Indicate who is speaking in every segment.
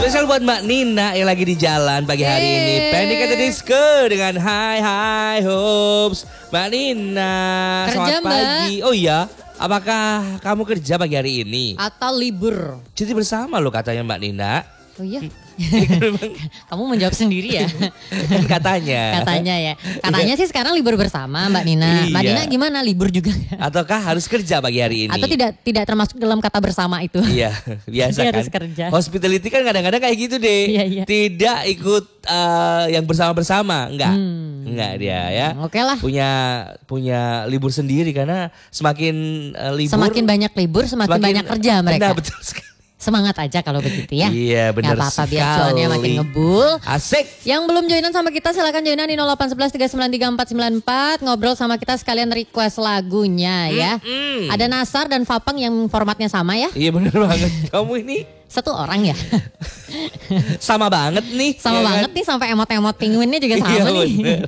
Speaker 1: Spesial buat Mbak Nina yang lagi di jalan pagi hari ini. Panic at the Disco dengan Hi Hopes. Mbak Nina,
Speaker 2: Kerja,
Speaker 1: selamat pagi. Oh iya, apakah kamu kerja pagi hari ini?
Speaker 2: Atau libur?
Speaker 1: Cuti bersama loh katanya Mbak Nina.
Speaker 2: Oh iya. Kamu menjawab sendiri ya?
Speaker 1: Katanya.
Speaker 2: Katanya ya. Katanya sih sekarang libur bersama Mbak Nina. Mbak
Speaker 1: Iya.
Speaker 2: Nina gimana, libur juga?
Speaker 1: Ataukah harus kerja pagi hari ini?
Speaker 2: Atau tidak termasuk dalam kata bersama itu?
Speaker 1: Iya, biasa
Speaker 2: Dia
Speaker 1: kan.
Speaker 2: harus kerja.
Speaker 1: Hospitality kan kadang-kadang kayak gitu deh.
Speaker 2: Iya, iya.
Speaker 1: Tidak ikut yang bersama-bersama, enggak. Enggak dia ya.
Speaker 2: Oke lah.
Speaker 1: Punya libur sendiri karena semakin libur
Speaker 2: Semakin banyak libur, semakin banyak kerja mereka.
Speaker 1: Benar, betul sekali.
Speaker 2: Semangat aja kalau begitu ya.
Speaker 1: Iya, benar
Speaker 2: Gak apa-apa, biar
Speaker 1: sekali.
Speaker 2: cuannya makin ngebul.
Speaker 1: Asik.
Speaker 2: Yang belum joinan sama kita silakan joinan di 0811 393 494. Ngobrol sama kita sekalian request lagunya ya. Ada Nasar dan Fapang yang formatnya sama ya.
Speaker 1: Iya benar banget. Kamu ini
Speaker 2: Satu orang ya.
Speaker 1: sama banget nih.
Speaker 2: Sama
Speaker 1: ya
Speaker 2: banget
Speaker 1: kan?
Speaker 2: nih sampai emot-emot penguinnya juga sama
Speaker 1: Iya,
Speaker 2: nih.
Speaker 1: bener.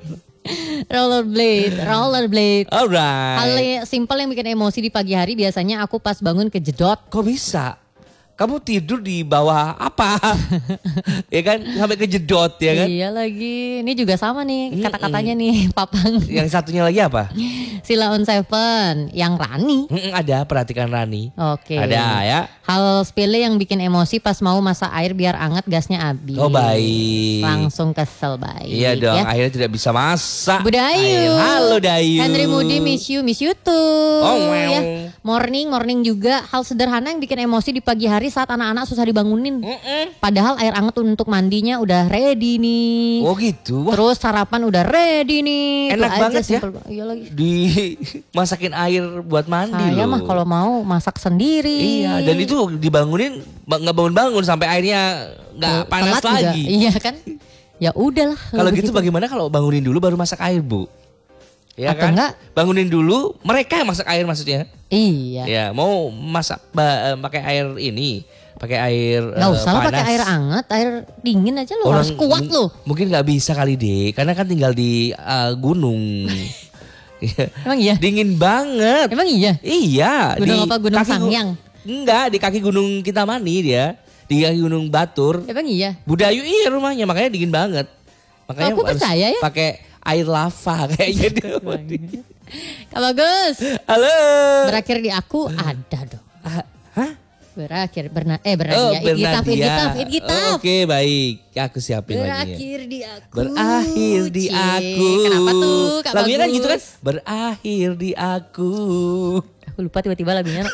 Speaker 2: Rollerblade.
Speaker 1: Alright.
Speaker 2: Hal simpel yang bikin emosi di pagi hari biasanya aku pas bangun kejedot.
Speaker 1: Kok bisa? Kamu tidur di bawah apa? Ya kan sampai kejedot ya kan?
Speaker 2: Iya lagi. Ini juga sama nih kata-katanya nih Papang.
Speaker 1: Yang satunya lagi apa?
Speaker 2: Sila on Seven yang Rani.
Speaker 1: Ada perhatikan Rani.
Speaker 2: Oke.
Speaker 1: Ada ya.
Speaker 2: Hal sepele yang bikin emosi pas mau masak air biar anget gasnya habis.
Speaker 1: Oh baik.
Speaker 2: Langsung kesel baik.
Speaker 1: Iya dong,
Speaker 2: ya.
Speaker 1: akhirnya tidak bisa masak.
Speaker 2: Bu Dayu.
Speaker 1: Halo Dayu.
Speaker 2: Henry Moody miss you too.
Speaker 1: Oh, wow.
Speaker 2: Ya. Morning juga hal sederhana yang bikin emosi di pagi hari saat anak-anak susah dibangunin. Padahal air anget untuk mandinya udah ready nih.
Speaker 1: Oh gitu. Wah,
Speaker 2: Terus sarapan udah ready nih.
Speaker 1: enak
Speaker 2: Itu aja
Speaker 1: banget ya.
Speaker 2: simple Iya lagi.
Speaker 1: Dimasakin air buat mandi
Speaker 2: Saya
Speaker 1: loh.
Speaker 2: mah kalau mau masak sendiri.
Speaker 1: Iya, dan itu dibangunin nggak bangun-bangun sampai airnya nggak panas
Speaker 2: Telat juga.
Speaker 1: lagi.
Speaker 2: Iya kan? Ya udahlah.
Speaker 1: Kalau gitu bagaimana kalau bangunin dulu baru masak air, Bu? Ya
Speaker 2: Atau
Speaker 1: kan?
Speaker 2: enggak?
Speaker 1: Bangunin dulu, mereka yang masak air maksudnya.
Speaker 2: Iya.
Speaker 1: Ya, mau masak pakai air ini, pakai air
Speaker 2: Nggak usah lah
Speaker 1: panas.
Speaker 2: pakai air anget, air dingin aja lo harus kuat lo.
Speaker 1: Mungkin nggak bisa kali deh, karena kan tinggal di gunung. Iya.
Speaker 2: Emang iya?
Speaker 1: Dingin banget.
Speaker 2: Emang iya?
Speaker 1: Iya.
Speaker 2: Gunung apa? Gunung
Speaker 1: kaki
Speaker 2: Sangyang?
Speaker 1: Enggak, di kaki Gunung Kintamani dia. Di kaki Gunung Batur.
Speaker 2: Emang iya?
Speaker 1: Budayu iya rumahnya, makanya dingin banget. Makanya
Speaker 2: Aku
Speaker 1: harus
Speaker 2: percaya ya.
Speaker 1: pakai air lava kayaknya dia.
Speaker 2: Kak Bagus.
Speaker 1: Halo.
Speaker 2: Berakhir di aku ada dong.
Speaker 1: Hah?
Speaker 2: Berakhir
Speaker 1: Oh,
Speaker 2: Bernadia.
Speaker 1: Bernadia.
Speaker 2: Itgitaf.
Speaker 1: Oke, baik. Aku siapin lagunya.
Speaker 2: Berakhir di aku.
Speaker 1: Berakhir di
Speaker 2: Cie.
Speaker 1: aku.
Speaker 2: Kenapa tuh Kak
Speaker 1: Lagunya kan
Speaker 2: Bagus?
Speaker 1: gitu kan? Berakhir di aku.
Speaker 2: Aku lupa tiba-tiba lagunya.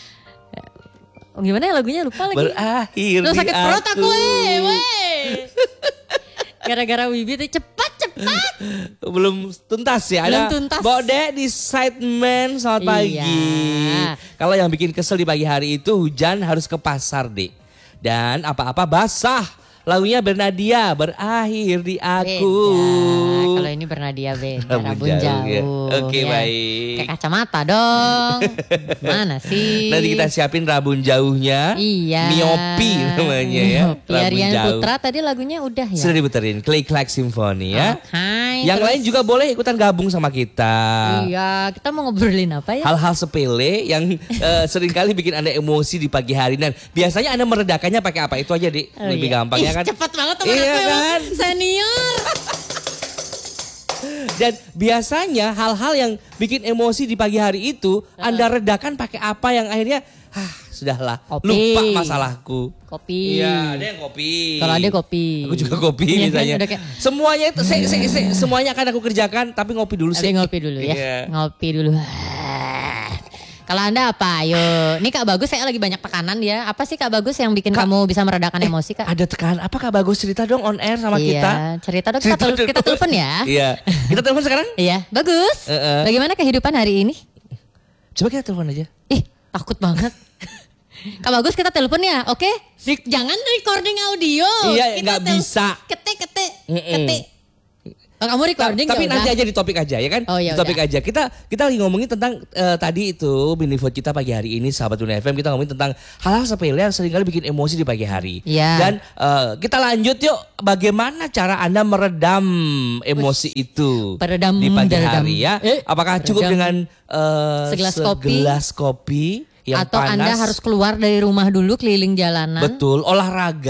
Speaker 2: Oh, gimana ya lagunya lupa lagi.
Speaker 1: Berakhir
Speaker 2: Loh,
Speaker 1: di
Speaker 2: sakit perut aku
Speaker 1: aku.
Speaker 2: weh. Gara-gara Wibi tuh cepat.
Speaker 1: Belum tuntas ya.
Speaker 2: Belum
Speaker 1: Ada
Speaker 2: tuntas.
Speaker 1: Bode di Sideman. Selamat pagi.
Speaker 2: Iya.
Speaker 1: Kalau yang bikin kesel di pagi hari itu hujan harus ke pasar deh. Dan apa-apa basah. Lagunya Bernadia, berakhir di aku.
Speaker 2: Beda. Kalau ini Bernadia beda.
Speaker 1: Rabun
Speaker 2: Rabun
Speaker 1: jauh,
Speaker 2: jauh.
Speaker 1: ya. Oke,
Speaker 2: ya.
Speaker 1: baik.
Speaker 2: Kayak kacamata dong. Mana sih?
Speaker 1: Nanti kita siapin rabun jauhnya.
Speaker 2: Iya.
Speaker 1: Miopi namanya ya.
Speaker 2: Miopi. Rian Putra tadi lagunya udah ya.
Speaker 1: Sudah diputerin. Clay Clark Symphony ya.
Speaker 2: Oke,
Speaker 1: Yang
Speaker 2: terus-
Speaker 1: lain juga boleh ikutan gabung sama kita.
Speaker 2: Iya, kita mau ngobrolin apa ya?
Speaker 1: Hal-hal sepele yang seringkali bikin Anda emosi di pagi hari. Dan biasanya Anda meredakannya pakai apa? Itu aja, Dik.
Speaker 2: Oh,
Speaker 1: Lebih
Speaker 2: iya.
Speaker 1: gampang ya
Speaker 2: Ih,
Speaker 1: kan?
Speaker 2: Cepat banget teman
Speaker 1: Iya
Speaker 2: aku emang.
Speaker 1: kan?
Speaker 2: Senior.
Speaker 1: Dan biasanya hal-hal yang bikin emosi di pagi hari itu Anda redakan pakai apa yang akhirnya sudahlah,
Speaker 2: Kopi.
Speaker 1: lupa masalahku.
Speaker 2: Kopi.
Speaker 1: Iya, ada yang kopi.
Speaker 2: Kalau ada kopi.
Speaker 1: Aku juga kopi
Speaker 2: Iya kan?
Speaker 1: misalnya.
Speaker 2: Udah kayak-
Speaker 1: Semuanya itu semuanya akan aku kerjakan tapi ngopi dulu
Speaker 2: Tapi
Speaker 1: sih.
Speaker 2: ngopi dulu ya.
Speaker 1: Iya.
Speaker 2: Ngopi dulu. Kalau Anda apa? Ayo. Ini Kak Bagus saya lagi banyak tekanan ya. Apa sih Kak Bagus yang bikin
Speaker 1: Kak,
Speaker 2: kamu bisa meredakan emosi Kak?
Speaker 1: Ada tekanan apa Kak Bagus, cerita dong on air sama
Speaker 2: Iya,
Speaker 1: kita.
Speaker 2: cerita dong.
Speaker 1: Cerita
Speaker 2: Kita
Speaker 1: dulu.
Speaker 2: telepon ya.
Speaker 1: Iya. Kita telepon sekarang?
Speaker 2: Iya, Bagus. Bagaimana kehidupan hari ini?
Speaker 1: Coba kita telepon aja.
Speaker 2: Ih, takut banget. Kak Bagus kita telepon ya, oke? Jangan recording audio.
Speaker 1: Iya,
Speaker 2: Kita
Speaker 1: nggak bisa.
Speaker 2: Ketik. Oh, kamu recording
Speaker 1: Tapi
Speaker 2: ya
Speaker 1: nanti
Speaker 2: udah.
Speaker 1: aja di topik aja ya kan?
Speaker 2: Oh, ya
Speaker 1: Di topik
Speaker 2: udah.
Speaker 1: aja. Kita lagi ngomongin tentang tadi itu mini vote kita pagi hari ini sahabat Dunia FM, kita ngomongin tentang hal-hal sepele yang seringkali bikin emosi di pagi hari.
Speaker 2: Iya.
Speaker 1: Dan kita lanjut yuk, bagaimana cara Anda meredam emosi itu
Speaker 2: Peredam,
Speaker 1: di pagi
Speaker 2: deredam.
Speaker 1: hari ya? Apakah cukup
Speaker 2: peredam.
Speaker 1: dengan
Speaker 2: Segelas
Speaker 1: kopi yang
Speaker 2: atau
Speaker 1: panas?
Speaker 2: Anda harus keluar dari rumah dulu keliling jalanan.
Speaker 1: Betul, olahraga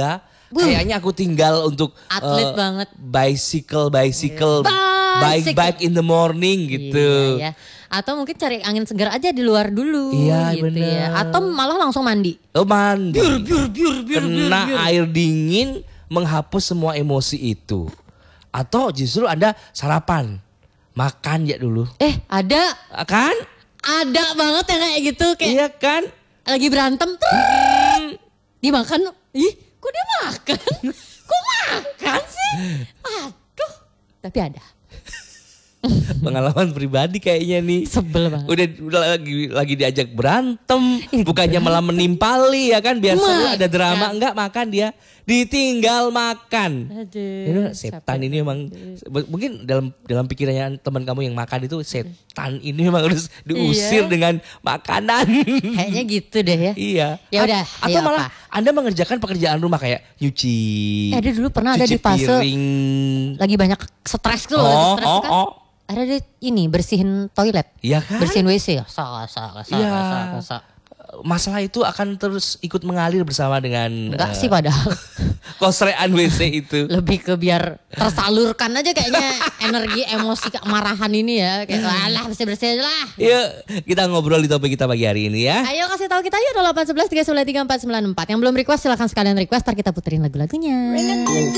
Speaker 1: Kayaknya aku tinggal untuk
Speaker 2: Atlet banget.
Speaker 1: bicycle,
Speaker 2: Bicycle.
Speaker 1: bike in the morning gitu.
Speaker 2: Iya, ya. Atau mungkin cari angin segar aja di luar dulu.
Speaker 1: Iya,
Speaker 2: gitu
Speaker 1: bener.
Speaker 2: ya. Atau malah langsung mandi.
Speaker 1: Oh mandi.
Speaker 2: Biur.
Speaker 1: Kena air dingin menghapus semua emosi itu. Atau justru Anda sarapan. Makan ya dulu.
Speaker 2: Ada.
Speaker 1: Kan?
Speaker 2: Ada banget yang kayak gitu. Kayak
Speaker 1: Iya kan?
Speaker 2: lagi berantem. Dimakan. Ih, kok dia makan? Kok makan sih? Aduh. Tapi ada.
Speaker 1: Pengalaman pribadi kayaknya nih.
Speaker 2: Sebel banget.
Speaker 1: Udah lagi diajak berantem, bukannya malah menimpali ya kan, biar seru ada drama, enggak makan dia ditinggal makan.
Speaker 2: Aduh.
Speaker 1: Ini setan ini memang mungkin dalam pikirannya teman kamu yang makan itu setan ini memang harus diusir dengan makanan.
Speaker 2: Kayaknya gitu deh ya.
Speaker 1: Iya.
Speaker 2: Ya udah,
Speaker 1: Atau
Speaker 2: ayo
Speaker 1: malah Anda mengerjakan pekerjaan rumah kayak nyuci.
Speaker 2: Dia dulu pernah ada
Speaker 1: cuci
Speaker 2: di fase
Speaker 1: piring.
Speaker 2: lagi banyak stres tuh, lagi stres tuh kan.
Speaker 1: Oh.
Speaker 2: Ada dia ini bersihin toilet.
Speaker 1: Iya kan?
Speaker 2: Bersihin WC ya.
Speaker 1: Iya. Masalah itu akan terus ikut mengalir bersama dengan
Speaker 2: Enggak sih padahal.
Speaker 1: kosrean WC itu.
Speaker 2: Lebih ke biar tersalurkan aja kayaknya energi emosi kemarahan ini ya. Kayak alah bersih-bersih aja lah.
Speaker 1: Yuk kita ngobrol di topik kita pagi hari ini ya.
Speaker 2: Ayo kasih tahu kita yuk 0811 393 494. Yang belum request silahkan sekalian request, ntar kita puterin lagu-lagunya.